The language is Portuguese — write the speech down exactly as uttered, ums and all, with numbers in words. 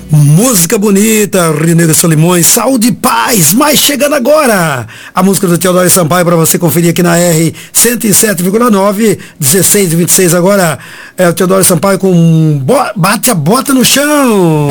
Música bonita, Rineiro Solimões, saúde e paz, mas chegando agora, a música do Teodoro Sampaio para você conferir aqui na R cento e sete vírgula nove, dezesseis e vinte e seis agora, é o Teodoro Sampaio com bo- Bate a Bota no Chão.